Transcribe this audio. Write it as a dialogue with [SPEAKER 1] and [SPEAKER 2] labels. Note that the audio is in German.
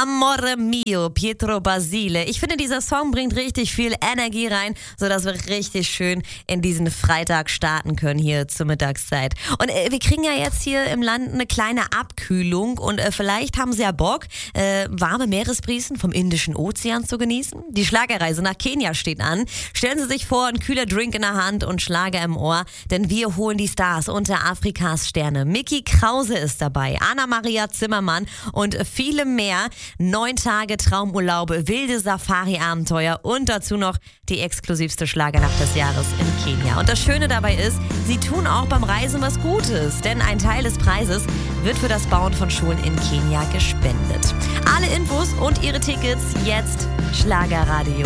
[SPEAKER 1] Amore mio, Pietro Basile. Ich finde, dieser Song bringt richtig viel Energie rein, sodass wir richtig schön in diesen Freitag starten können hier zur Mittagszeit. Und wir kriegen ja jetzt hier im Land eine kleine Abkühlung und vielleicht haben Sie ja Bock, warme Meeresbrisen vom Indischen Ozean zu genießen. Die Schlagerreise nach Kenia steht an. Stellen Sie sich vor, ein kühler Drink in der Hand und Schlager im Ohr, denn wir holen die Stars unter Afrikas Sterne. Micky Krause ist dabei, Anna-Maria Zimmermann und viele mehr. 9 Tage Traumurlaube, wilde Safari-Abenteuer und dazu noch die exklusivste Schlagernacht des Jahres in Kenia. Und das Schöne dabei ist, sie tun auch beim Reisen was Gutes, denn ein Teil des Preises wird für das Bauen von Schulen in Kenia gespendet. Alle Infos und ihre Tickets jetzt Schlagerradio.